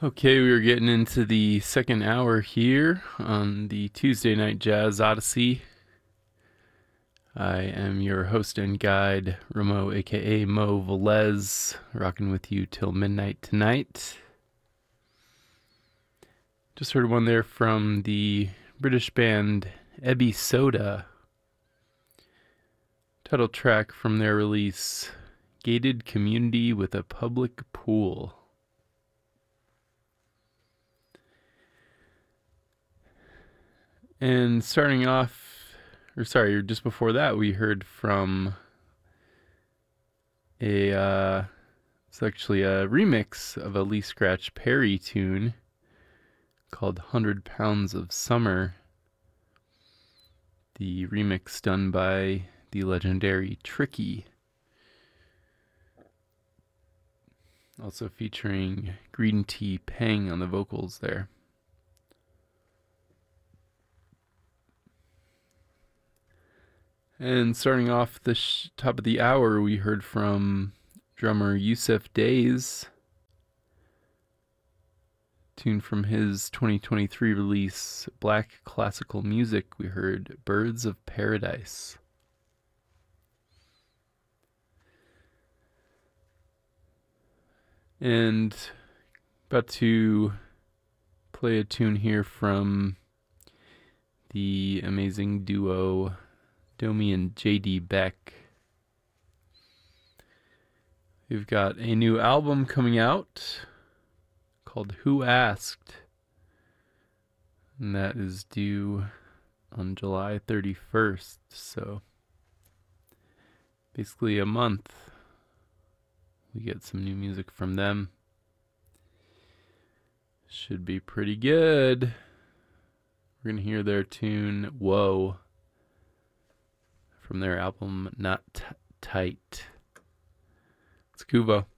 Okay, we are getting into the second hour here on the Tuesday Night Jazz Odyssey. I am your host and guide, Ramo, aka Mo Velez, rocking with you till midnight tonight. Just heard one there from the British band Ebby Soda. Title track from their release, Gated Community with a Public Pool. And starting off, just before that, we heard from it's actually a remix of a Lee Scratch Perry tune called 100 Pounds of Summer. The remix done by the legendary Tricky. Also featuring Green Tea Peng on the vocals there. And starting off the top of the hour, we heard from drummer Yusef Days. Tune from his 2023 release, Black Classical Music, we heard Birds of Paradise. And about to play a tune here from the amazing duo Domi and J.D. Beck. We've got a new album coming out called Who Asked, and that is due on July 31st, so basically a month. We get some new music from them. Should be pretty good. We're going to hear their tune, Whoa, from their album Not Tight. It's Kuvo.